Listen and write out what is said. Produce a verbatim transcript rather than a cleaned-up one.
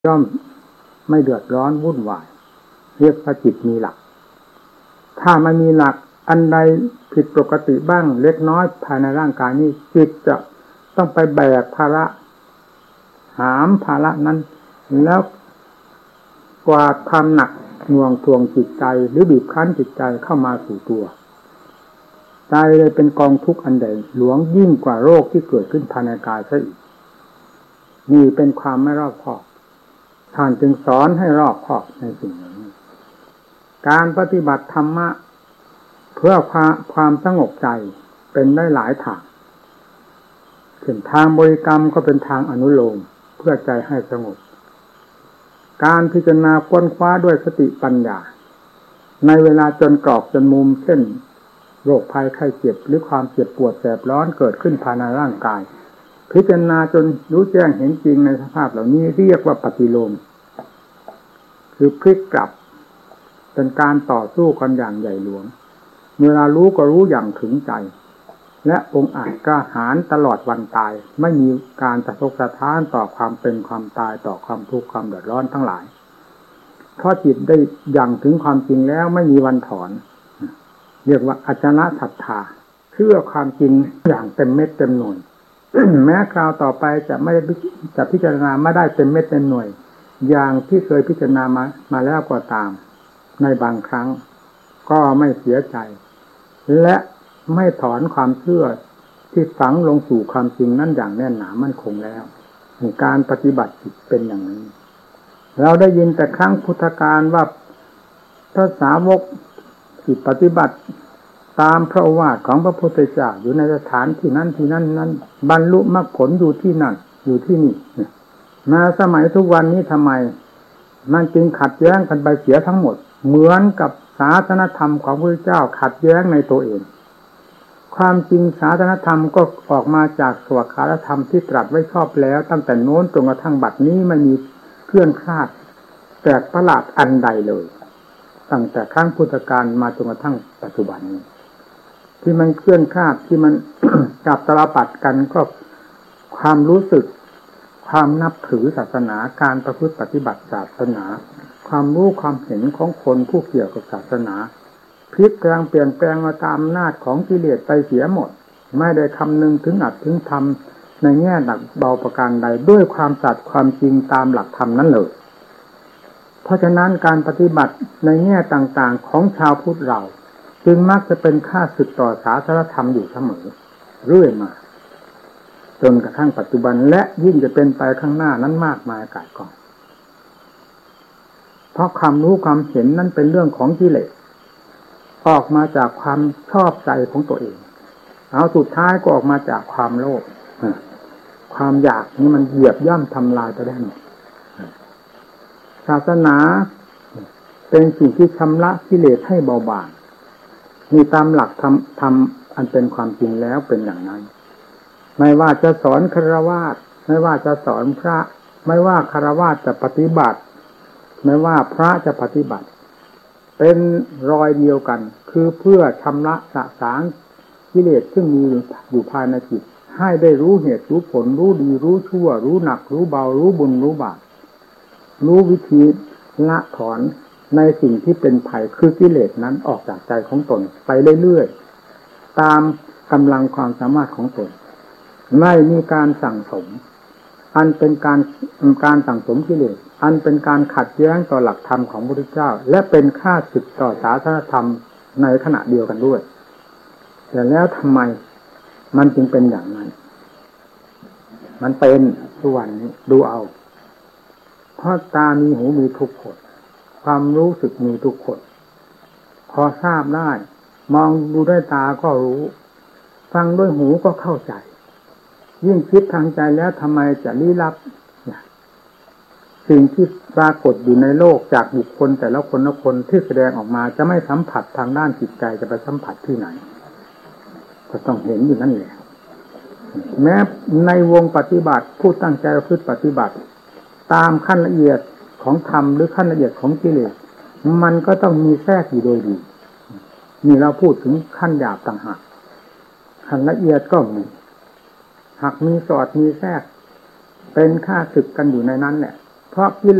ย่อมไม่เดือดร้อนวุ่นวายเรียกว่าจิตมีหลักถ้าไม่มีหลักอันใดผิดปกติบ้างเล็กน้อยภายในร่างกายนี้จิตจะต้องไปแบกภาระหามภาระนั้นแล้วกวาดความหนักหน่วงทวงจิตใจหรือบีบคั้นจิตใจเข้ามาสู่ตัวใจเลยเป็นกองทุกข์อันใดหลวงยิ่งกว่าโรคที่เกิดขึ้นภายในกายซะอีกนี่เป็นความไม่รอบคอบท่านจึงสอนให้รอบคอบในสิ่งนี้การปฏิบัติธรรมะเพื่อความความสงบใจเป็นได้หลายทางเช่นทางบริกรรมก็เป็นทางอนุโลมเพื่อใจให้สงบการพิจารณาค้นคว้าด้วยสติปัญญาในเวลาจนกรอบจนมุมเช่นโรคภัยไข้เจ็บหรือความเจ็บปวดแสบร้อนเกิดขึ้นภายในร่างกายพิจารณาจนรู้แจ้งเห็นจริงในสภาพเหล่านี้เรียกว่าปฏิโลมคือพลิกกลับเป็นการต่อสู้กันอย่างใหญ่หลวงเวลารู้ก็รู้อย่างถึงใจและองค์อาจกล้าหาญตลอดวันตายไม่มีการสะทกสะท้านต่อความเป็นความตายต่อความทุกข์ความเดือดร้อนทั้งหลายเพราะจิตได้อย่างถึงความจริงแล้วไม่มีวันถอนเรียกว่าอจนะศรัทธาเชื่อความจริงอย่างเต็มเม็ดเต็มหน่วย แม้คราวต่อไปจะไม่ได้จะพิจารณาไม่ได้เต็มเม็ดเต็มหน่วยอย่างที่เคยพิจารณามามาแล้วก็ตามในบางครั้งก็ไม่เสียใจและไม่ถอนความเชื่อที่ฝังลงสู่ความจริงนั้นอย่างแน่นหนามั่นคงแล้วการปฏิบัติจิตเป็นอย่างนี้เราได้ยินแต่ครั้งพุทธกาลว่าพระสาวกที่ปฏิบัติตามพระโอวาทของพระพุทธเจ้าอยู่ในสถานที่นั้นที่นั้นนั้นบรรลุมรรคผลอยู่ที่นั่นอยู่ที่นี่มาสมัยทุกวันนี้ทำไมมันจึงขัดแย้งกันไปเสียทั้งหมดเหมือนกับศาสนธรรมของพระพุทธเจ้าขัดแย้งในตัวเองความจริงศาสนธรรมก็ออกมาจากสวากขาธรรมที่ตรัสไว้ชอบแล้วตั้งแต่โน้นจนกระทั่งบัดนี้ไม่มีเคลื่อนคลาดแปลกประหลาดอันใดเลยตั้งแต่ครั้งพุทธกาลมาจนกระทั่งปัจจุบันนี้ที่มันเคลื่อนคลาดที่มัน กับตลปัดกันก็ความรู้สึกความนับถือศาสนาการประพฤติปฏิบัติศาสนาความรู้ความเห็นของคนผู้เกี่ยวกับศาสนาพลิกแปลงเปลี่ยนแปลงมาตามอำนาจของกิเลสไปเสียหมดไม่ได้คำนึงถึงอัดถึงธรรมในแง่หนักเบาประการใดด้วยความสัตย์ความจริงตามหลักธรรมนั้นเลยเพราะฉะนั้นการปฏิบัติในแง่ต่างๆของชาวพุทธเราจึงมักจะเป็นค่าศึกต่อศาสนธรรมอยู่เสมอเรื่อยมาจนกระทั่งปัจจุบันและยิ่งจะเป็นไปข้างหน้านั้นมากมายกายกองเพราะความรู้ความเห็นนั้นเป็นเรื่องของกิเลสออกมาจากความชอบใจของตัวเองเอาสุดท้ายก็ออกมาจากความโลภความอยากนี่มันเหยียบย่ำทำลายไปได้หมดศาสนาเป็นสิ่งที่ชำระกิเลสให้เบาบางมีตามหลักธรรมธรรมอันเป็นความจริงแล้วเป็นอย่างนั้นไม่ว่าจะสอนฆราวาสไม่ว่าจะสอนพระไม่ว่าฆราวาสจะปฏิบัติไม่ว่าพระจะปฏิบัติเป็นรอยเดียวกันคือเพื่อชำระสะสางกิเลสซึ่งมีอยู่ภายในจิตให้ได้รู้เหตุรู้ผลรู้ดีรู้ชั่วรู้หนักรู้เบารู้บุญรู้บาปรู้วิธีละถอนในสิ่งที่เป็นภัยคือกิเลสนั้นออกจากใจของตนไปเรื่อยๆตามกำลังความสามารถของตนไม่มีการสั่งสมอันเป็นการการสั่งสมกิเลสอันเป็นการขัดแย้งต่อหลักธรรมของพระพุทธเจ้าและเป็นค่าศึกต่อศาสนธรรมในขณะเดียวกันด้วยแต่แล้วทำไมมันจึงเป็นอย่างนั้นมันเป็นทุกวันนี้ดูเอาเพราะตามีหูมีทุกคนความรู้สึกมีทุกคนพอทราบได้มองดูด้วยตาก็รู้ฟังด้วยหูก็เข้าใจยิ่งคิดทางใจแล้วทำไมจะลี้ลับสิ่งที่ปรากฏอยู่ในโลกจากบุคคลแต่ละคนละคนที่แสดงออกมาจะไม่สัมผัสทางด้านจิตใจจะไปสัมผัสที่ไหนก็ต้องเห็นอยู่นั่นแหละแม้ในวงปฏิบัติผู้ตั้งใจประพฤติปฏิบัติตามขั้นละเอียดของธรรมหรือขั้นละเอียดของกิเลสมันก็ต้องมีแทรกอยู่โดยดีนี่เราพูดถึงขั้นหยาบต่างหากขั้นละเอียดก็มีหากมีสอดมีแทรกเป็นค่าศึกกันอยู่ในนั้นแหละเพราะกิเล